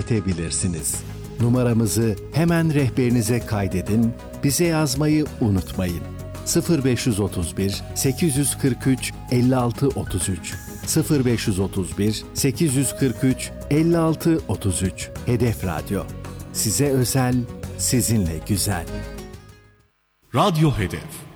iletebilirsiniz. Numaramızı hemen rehberinize kaydedin, bize yazmayı unutmayın. 0531 843 56 33 0531 843 56 33 Hedef Radyo. Size özel, sizinle güzel. Radyo Hedef